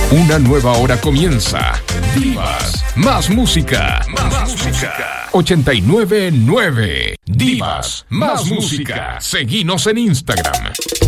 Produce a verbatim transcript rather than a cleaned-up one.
Una nueva hora comienza. Divas, más música. Más, más música. ochenta y nueve nueve. Divas, más música. Seguinos en Instagram.